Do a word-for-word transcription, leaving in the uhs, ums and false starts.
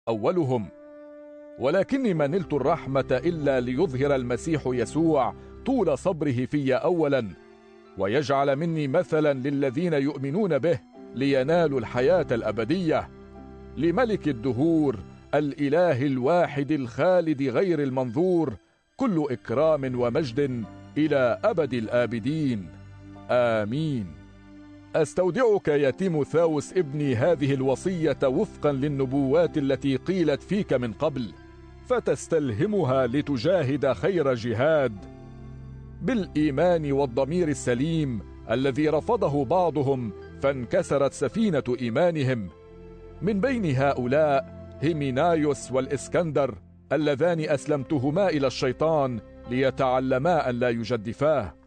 أولهم: ولكني ما نلت الرحمة إلا ليظهر المسيح يسوع طول صبره في أولا، ويجعل مني مثلا للذين يؤمنون به لينالوا الحياة الأبدية، لملك الدهور الإله الواحد الخالد غير المنظور، كل إكرام ومجد إلى أبد الآبدين، آمين. أستودعك يا تيموثاوس ابني هذه الوصية وفقا للنبوات التي قيلت فيك من قبل، فتستلهمها لتجاهد خير جهاد بالإيمان والضمير السليم الذي رفضه بعضهم فانكسرت سفينة إيمانهم. من بين هؤلاء هيمينايوس والإسكندر اللذان أسلمتهما إلى الشيطان ليتعلما أن لا يجدفاه.